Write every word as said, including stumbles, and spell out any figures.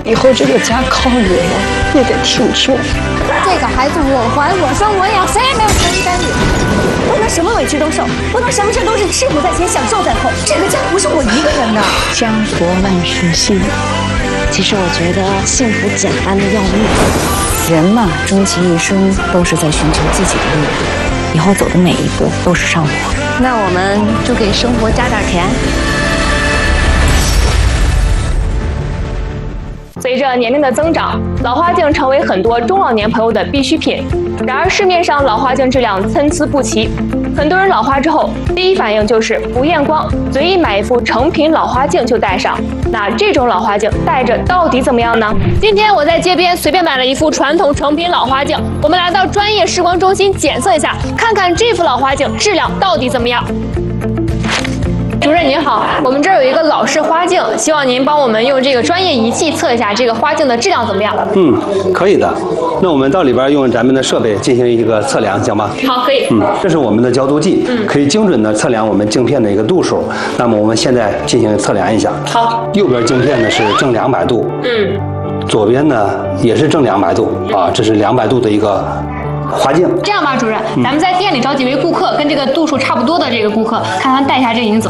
以后这个家靠你了，你得挺住。 这个孩子我怀我生我养，谁也没有权利干预。不能什么委屈都受，不能什么事都是吃苦在前，享受在后。这个家不是我一个人的。 家国万事兴。 其实我觉得幸福简单的要命。 人嘛，终其一生都是在寻求自己的力量，以后走的每一步都是上坡。 那我们就给生活加点甜。 随着年龄的增长，老花镜成为很多中老年朋友的必需品。然而市面上老花镜质量参差不齐，很多人老花之后，第一反应就是不验光，随意买一副成品老花镜就戴上。那这种老花镜戴着到底怎么样呢？今天我在街边随便买了一副传统成品老花镜，我们来到专业视光中心检测一下，看看这副老花镜质量到底怎么样。主任您好，我们这儿有一个老式花镜，希望您帮我们用这个专业仪器测一下这个花镜的质量怎么样？ 嗯，可以的。那我们到里边用咱们的设备进行一个测量，行吗？ 好，可以。 嗯，这是我们的焦度计，嗯，可以精准的测量我们镜片的一个度数。那么我们现在进行测量一下。 好。 右边镜片呢是正两百度， 嗯， 左边呢也是正两百度啊，这是两百度的一个花镜。 这样吧，主任，咱们在店里找几位顾客跟这个度数差不多的这个顾客，看他戴一下这个影子。